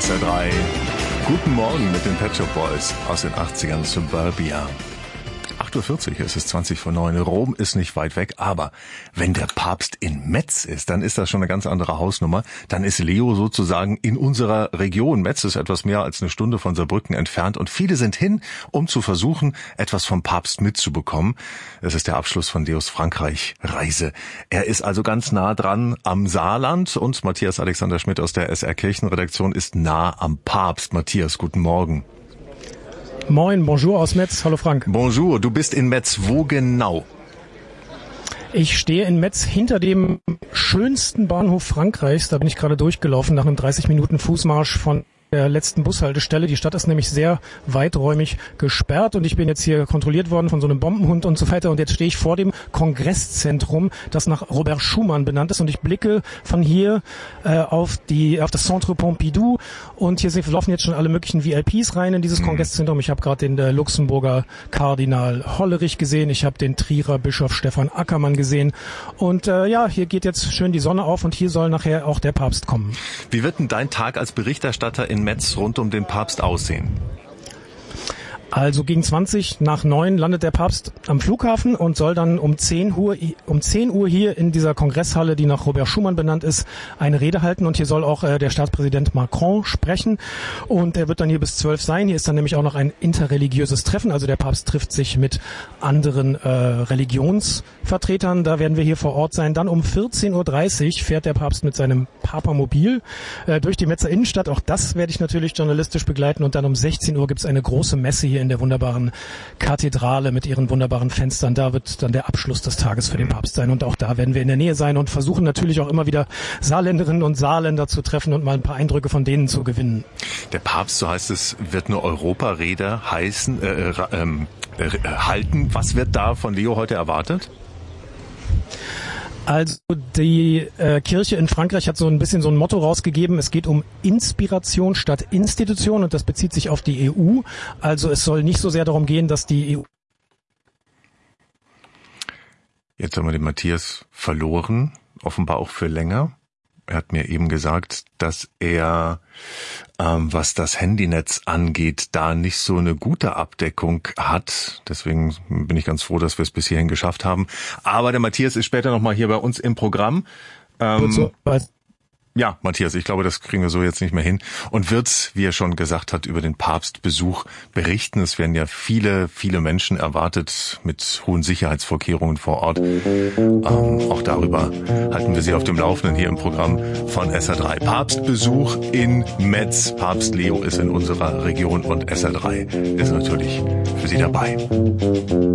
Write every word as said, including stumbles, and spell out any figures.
S R drei. Guten Morgen mit den Pet Shop Boys aus den achtzigern, Suburbia. acht Uhr vierzig, es ist zwanzig vor neun. Rom ist nicht weit weg, aber wenn der Papst in Metz ist, dann ist das schon eine ganz andere Hausnummer. Dann ist Leo sozusagen in unserer Region. Metz ist etwas mehr als eine Stunde von Saarbrücken entfernt und viele sind hin, um zu versuchen, etwas vom Papst mitzubekommen. Es ist der Abschluss von Leos Frankreich-Reise. Er ist also ganz nah dran am Saarland und Matthias Alexander Schmidt aus der S R Kirchenredaktion ist nah am Papst. Matthias, guten Morgen. Moin, bonjour aus Metz. Hallo Frank. Bonjour, du bist in Metz. Wo genau? Ich stehe in Metz hinter dem schönsten Bahnhof Frankreichs. Da bin ich gerade durchgelaufen nach einem dreißig Minuten Fußmarsch von der letzten Bushaltestelle. Die Stadt ist nämlich sehr weiträumig gesperrt und ich bin jetzt hier kontrolliert worden von so einem Bombenhund und so weiter und jetzt stehe ich vor dem Kongresszentrum, das nach Robert Schuman benannt ist und ich blicke von hier äh, auf die auf das Centre Pompidou und hier laufen jetzt schon alle möglichen V I Ps rein in dieses mhm. Kongresszentrum. Ich habe gerade den äh, Luxemburger Kardinal Hollerich gesehen, ich habe den Trierer Bischof Stefan Ackermann gesehen und äh, ja, hier geht jetzt schön die Sonne auf und hier soll nachher auch der Papst kommen. Wie wird denn dein Tag als Berichterstatter in Metz rund um den Papst aussehen? Also gegen zwanzig nach neun landet der Papst am Flughafen und soll dann um zehn Uhr, um zehn Uhr hier in dieser Kongresshalle, die nach Robert Schuman benannt ist, eine Rede halten. Und hier soll auch äh, der Staatspräsident Macron sprechen. Und er wird dann hier bis zwölf sein. Hier ist dann nämlich auch noch ein interreligiöses Treffen. Also der Papst trifft sich mit anderen äh, Religionsvertretern. Da werden wir hier vor Ort sein. Dann um vierzehn Uhr dreißig fährt der Papst mit seinem Papamobil äh, durch die Metzer Innenstadt. Auch das werde ich natürlich journalistisch begleiten. Und dann um sechzehn Uhr gibt es eine große Messe hier in der wunderbaren Kathedrale mit ihren wunderbaren Fenstern. Da wird dann der Abschluss des Tages für den Papst sein und auch da werden wir in der Nähe sein und versuchen natürlich auch immer wieder Saarländerinnen und Saarländer zu treffen und mal ein paar Eindrücke von denen zu gewinnen. Der Papst, so heißt es, wird eine Europarede heißen, äh, äh, äh, halten. Was wird da von Leo heute erwartet? Also die äh, Kirche in Frankreich hat so ein bisschen so ein Motto rausgegeben, es geht um Inspiration statt Institution und das bezieht sich auf die E U. Also es soll nicht so sehr darum gehen, dass die E U... Jetzt haben wir den Matthias verloren, offenbar auch für länger. Er hat mir eben gesagt, dass er, ähm, was das Handynetz angeht, da nicht so eine gute Abdeckung hat. Deswegen bin ich ganz froh, dass wir es bis hierhin geschafft haben. Aber der Matthias ist später nochmal hier bei uns im Programm. Ähm, so, Ja, Matthias, ich glaube, das kriegen wir so jetzt nicht mehr hin. Und wird, wie er schon gesagt hat, über den Papstbesuch berichten. Es werden ja viele, viele Menschen erwartet mit hohen Sicherheitsvorkehrungen vor Ort. Ähm, auch darüber halten wir Sie auf dem Laufenden hier im Programm von S R drei. Papstbesuch in Metz. Papst Leo ist in unserer Region und S R drei ist natürlich für Sie dabei.